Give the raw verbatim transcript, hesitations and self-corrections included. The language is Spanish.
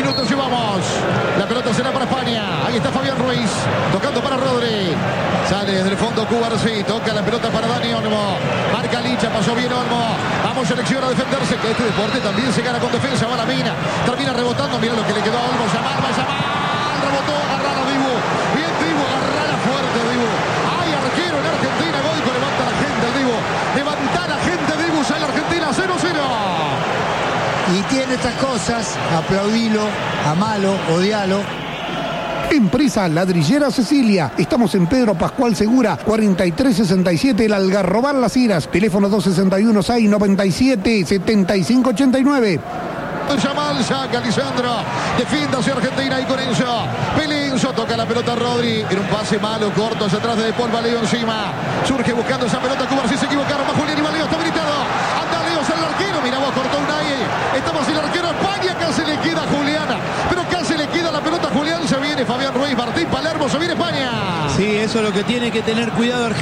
minutos llevamos. La pelota será para España. Ahí está Fabián Ruiz. Tocando para Rodri. Sale desde el fondo Cubarsí. Toca la pelota para Dani Olmo. Marca Licha. Pasó bien Olmo. Vamos, selección a defenderse. Que este deporte también se gana con defensa. Va la mina. Termina rebotando. Mira lo que le quedó a Olmo. Llamar, va a llamar. Rebotó. Agarrar a Dibu. Bien Dibu. Agarrala fuerte Dibu. Hay arquero en Argentina. Goico levanta la gente Dibu. Levanta la gente Dibu. Sale Argentina cero cero. Y tiene estas cosas, aplaudilo, amalo, odialo. Empresa Ladrillera Cecilia. Estamos en Pedro Pascual Segura, cuarenta y tres sesenta y siete, El Algarrobal Las Heras. Teléfono dos sesenta y uno, seis noventa y siete, setenta y cinco ochenta y nueve. Yamal saca Lisandro. Defiende hacia Argentina y con Enzo. Pelinzo toca la pelota a Rodri. Era un pase malo, corto, hacia atrás de De Paul. Valeo encima. Surge buscando esa pelota. Cuba si se equivocaron. Va Julián y Valeo. Está gritado. Anda Leo, sale el arquero. Mira vos, cortó Unai. Estamos sin el arquero. España casi le queda a Juliana. Pero casi le queda la pelota a Julián. Se viene Fabián Ruiz. Martín Palermo. Se viene España. Sí, eso es lo que tiene que tener cuidado Argentina.